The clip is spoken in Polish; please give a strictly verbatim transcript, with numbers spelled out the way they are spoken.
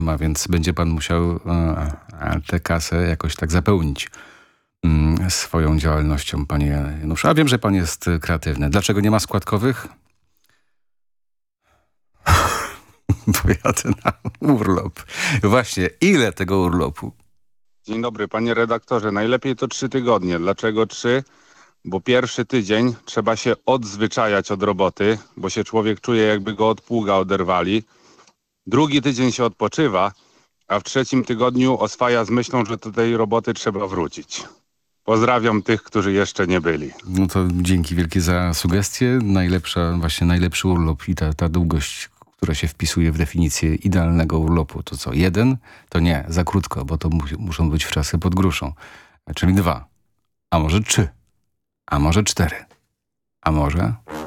ma, więc będzie pan musiał e, tę kasę jakoś tak zapełnić mm, swoją działalnością, panie Januszu. A wiem, że pan jest kreatywny. Dlaczego nie ma składkowych? Bo jadę na urlop. Właśnie, ile tego urlopu? Dzień dobry, panie redaktorze. Najlepiej to trzy tygodnie. Dlaczego trzy? Bo pierwszy tydzień trzeba się odzwyczajać od roboty, bo się człowiek czuje, jakby go od pługa oderwali. Drugi tydzień się odpoczywa, a w trzecim tygodniu oswaja z myślą, że do tej roboty trzeba wrócić. Pozdrawiam tych, którzy jeszcze nie byli. No to dzięki wielkie za sugestie. Najlepsza, właśnie najlepszy urlop i ta, ta długość, która się wpisuje w definicję idealnego urlopu. To co, jeden? To nie, za krótko, bo to mu, muszą być wczasy pod gruszą. Czyli dwa, a może trzy, a może cztery, a może...